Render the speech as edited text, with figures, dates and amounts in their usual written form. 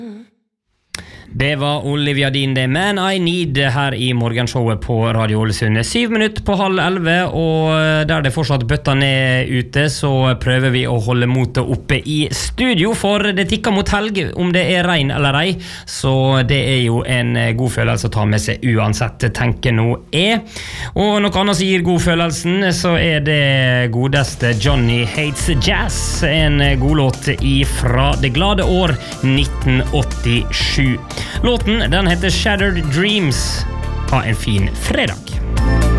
Det var Olivia Dean, The Man I Need, her i morgenshowet på Radio Ålesund. 7 minutter på 10:30, og der det fortsatt bøtter ned ute, så prøver vi å holde motet oppe i studio, for det tikker mot helg, om det er regn eller ei, så det er jo en god følelse å ta med seg uansett, tenker nå jeg. Og noe annet som gir god følelsen, så er det godeste Johnny Hates Jazz, en god låt fra det glade år 1987. Låten, den heter Shattered Dreams. Ha en fin fredag.